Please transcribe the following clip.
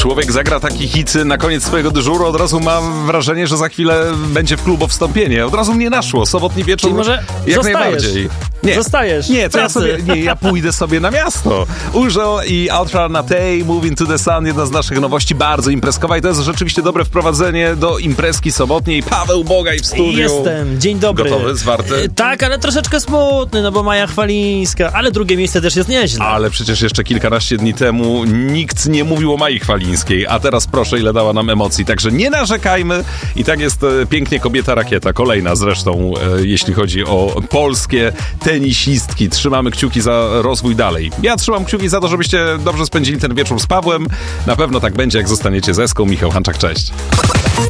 człowiek zagra taki hit na koniec swojego dyżuru, od razu mam wrażenie, że za chwilę będzie w klubu wstąpienie. Od razu mnie naszło. Sobotni wieczór. Czyli może jak zostajesz. najbardziej. Nie. Zostajesz. Nie, to ja pójdę sobie na miasto. Urzel i Ultra Natey, Moving to the Sun, jedna z naszych nowości, bardzo imprezkowa i to jest rzeczywiście dobre wprowadzenie do imprezki sobotniej. Paweł Bogaj w studiu. Jestem, dzień dobry. Gotowy, zwarty? Tak, ale troszeczkę smutny, no bo Maja Chwalińska, ale drugie miejsce też jest nieźle. Ale przecież jeszcze kilkanaście dni temu nikt nie mówił o Mai Chwalińskiej, a teraz proszę, ile dała nam emocji. Także nie narzekajmy i tak jest pięknie Kobieta Rakieta, kolejna zresztą, jeśli chodzi o polskie tenisistki. Trzymamy kciuki za rozwój dalej. Ja trzymam kciuki za to, żebyście dobrze spędzili ten wieczór z Pawłem. Na pewno tak będzie, jak zostaniecie z Eską. Michał Hanczak, cześć.